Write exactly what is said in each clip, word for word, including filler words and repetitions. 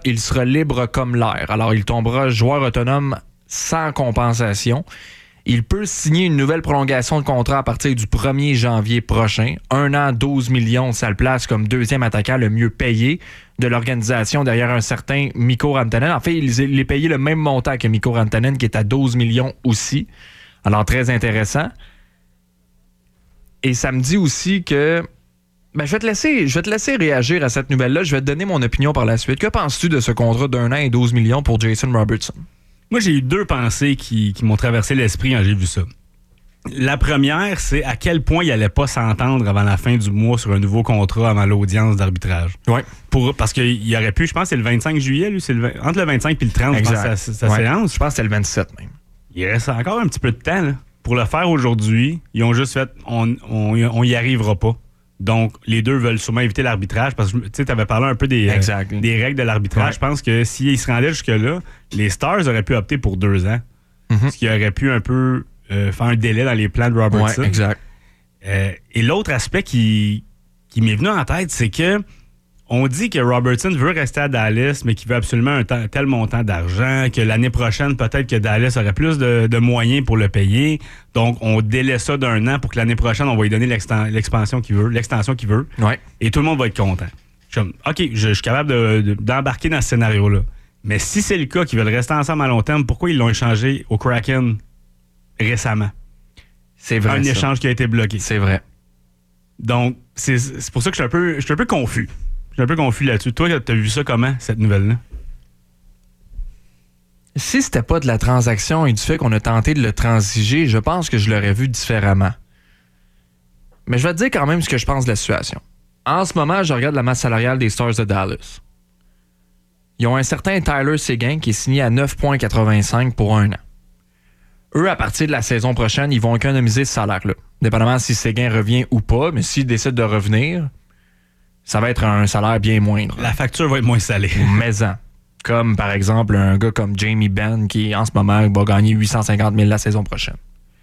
il sera libre comme l'air. Alors, il tombera joueur autonome sans compensation. Il peut signer une nouvelle prolongation de contrat à partir du premier janvier prochain. Un an, douze millions, ça le place comme deuxième attaquant le mieux payé de l'organisation derrière un certain Mikko Rantanen. En fait, il est payé le même montant que Mikko Rantanen, qui est à douze millions aussi. Alors, très intéressant. Et ça me dit aussi que... Ben, je vais te laisser, je vais te laisser réagir à cette nouvelle-là. Je vais te donner mon opinion par la suite. Que penses-tu de ce contrat d'un an et douze millions pour Jason Robertson? Moi, j'ai eu deux pensées qui, qui m'ont traversé l'esprit quand j'ai vu ça. La première, c'est à quel point il n'allait pas s'entendre avant la fin du mois sur un nouveau contrat avant l'audience d'arbitrage. Oui. Pour, parce qu'il aurait pu, je pense, c'est le vingt-cinq juillet, lui, c'est le vingt, entre le vingt-cinc et le trente, exact. Je pense, sa, sa ouais. séance. Je pense que c'est le vingt-sept même. Il reste encore un petit peu de temps là, pour le faire aujourd'hui. Ils ont juste fait, on, on, on y arrivera pas. Donc, les deux veulent sûrement éviter l'arbitrage parce que tu avais parlé un peu des, euh, des règles de l'arbitrage. Ouais. Je pense que s'ils se rendaient jusque-là, les Stars auraient pu opter pour deux ans. Mm-hmm. Ce qui aurait pu un peu euh, faire un délai dans les plans de Robertson. Ouais, exact. Euh, et l'autre aspect qui, qui m'est venu en tête, c'est que on dit que Robertson veut rester à Dallas, mais qu'il veut absolument un t- tel montant d'argent, que l'année prochaine, peut-être que Dallas aurait plus de, de moyens pour le payer. Donc, on délaisse ça d'un an pour que l'année prochaine, on va lui donner l'exten- l'expansion qu'il veut, l'extension qu'il veut. Ouais. Et tout le monde va être content. Je suis comme, OK, je, je suis capable de, de, d'embarquer dans ce scénario-là. Mais si c'est le cas qu'ils veulent rester ensemble à long terme, pourquoi ils l'ont échangé au Kraken récemment? C'est vrai. Un ça. échange qui a été bloqué. C'est vrai. Donc, c'est, c'est pour ça que je suis un peu, je suis un peu confus. Je suis un peu confus là-dessus. Toi, t'as vu ça comment, cette nouvelle-là? Si c'était pas de la transaction et du fait qu'on a tenté de le transiger, je pense que je l'aurais vu différemment. Mais je vais te dire quand même ce que je pense de la situation. En ce moment, je regarde la masse salariale des Stars de Dallas. Ils ont un certain Tyler Seguin qui est signé à neuf virgule quatre-vingt-cinq pour un an. Eux, à partir de la saison prochaine, ils vont économiser ce salaire-là. Dépendamment si Seguin revient ou pas, mais s'ils décident de revenir... ça va être un salaire bien moindre. La facture va être moins salée. Mais-en. Comme, par exemple, un gars comme Jamie Benn, qui, en ce moment, va gagner huit cent cinquante mille la saison prochaine.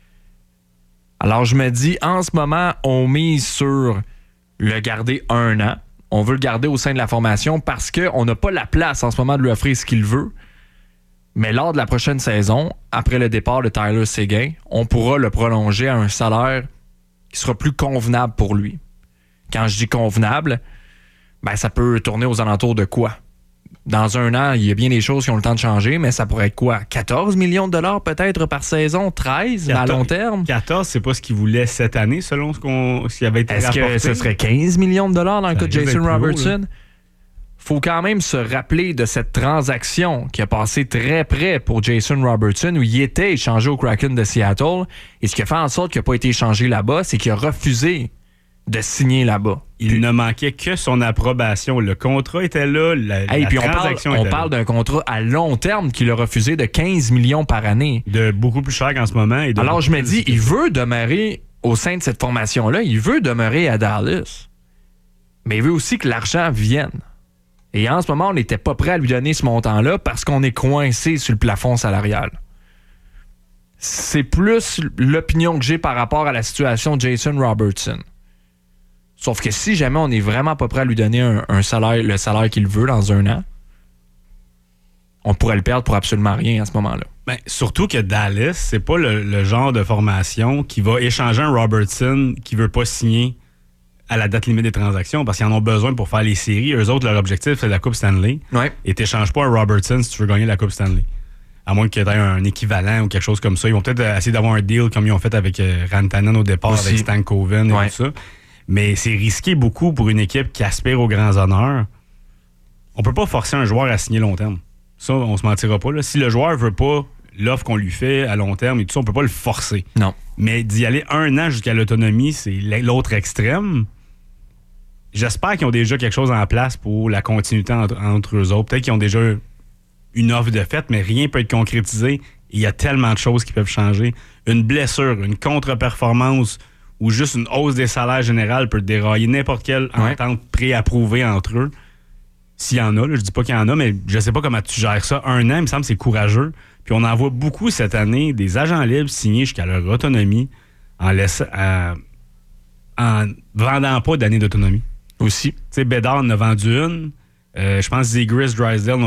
Alors, je me dis, en ce moment, on mise sur le garder un an. On veut le garder au sein de la formation parce qu'on n'a pas la place, en ce moment, de lui offrir ce qu'il veut. Mais lors de la prochaine saison, après le départ de Tyler Seguin, on pourra le prolonger à un salaire qui sera plus convenable pour lui. Quand je dis convenable, ben ça peut tourner aux alentours de quoi? Dans un an, il y a bien des choses qui ont le temps de changer, mais ça pourrait être quoi? quatorze millions de dollars peut-être par saison? treize quatorze, à long terme? quatorze, c'est pas ce qu'il voulait cette année, selon ce, qu'on, ce qui avait été Est-ce rapporté. Est-ce que ce serait quinze millions de dollars dans le ça cas de Jason Robertson? Haut, faut quand même se rappeler de cette transaction qui a passé très près pour Jason Robertson, où il était échangé au Kraken de Seattle. Et ce qui a fait en sorte qu'il n'a pas été échangé là-bas, c'est qu'il a refusé de signer là-bas. Il puis, ne manquait que son approbation. Le contrat était là, la, hey, la puis transaction on parle, était on parle là. d'un contrat à long terme qu'il a refusé de quinze millions par année. De beaucoup plus cher qu'en ce moment. Et alors je me dis, il veut demeurer au sein de cette formation-là, il veut demeurer à Dallas. Mais il veut aussi que l'argent vienne. Et en ce moment, on n'était pas prêt à lui donner ce montant-là parce qu'on est coincé sur le plafond salarial. C'est plus l'opinion que j'ai par rapport à la situation de Jason Robertson. Sauf que si jamais on n'est vraiment pas prêt à lui donner un, un salaire, le salaire qu'il veut dans un an, on pourrait le perdre pour absolument rien à ce moment-là. Ben, surtout que Dallas, c'est pas le, le genre de formation qui va échanger un Robertson qui veut pas signer à la date limite des transactions parce qu'ils en ont besoin pour faire les séries. Eux autres, leur objectif, c'est la Coupe Stanley. Ouais. Et t'échanges pas un Robertson si tu veux gagner la Coupe Stanley. À moins que tu aies un équivalent ou quelque chose comme ça. Ils vont peut-être essayer d'avoir un deal comme ils ont fait avec euh, Rantanen au départ, aussi. Avec Stan Coven et ouais. tout ça. Mais c'est risqué beaucoup pour une équipe qui aspire aux grands honneurs. On peut pas forcer un joueur à signer long terme. Ça, on se mentira pas. Là. Si le joueur veut pas l'offre qu'on lui fait à long terme et tout ça, on peut pas le forcer. Non. Mais d'y aller un an jusqu'à l'autonomie, c'est l'autre extrême. J'espère qu'ils ont déjà quelque chose en place pour la continuité entre, entre eux autres. Peut-être qu'ils ont déjà une offre de fait, mais rien peut être concrétisé. Il y a tellement de choses qui peuvent changer. Une blessure, une contre-performance ou juste une hausse des salaires générales peut dérailler n'importe quelle ouais. entente pré-approuvée entre eux. S'il y en a, là, je dis pas qu'il y en a, mais je sais pas comment tu gères ça. Un an, il me semble que c'est courageux. Puis on en voit beaucoup cette année, des agents libres signés jusqu'à leur autonomie en, laissant, euh, en vendant pas d'année d'autonomie. Aussi. Tu sais, Bédard en a vendu une. Euh, je pense que Zegras, Drysdale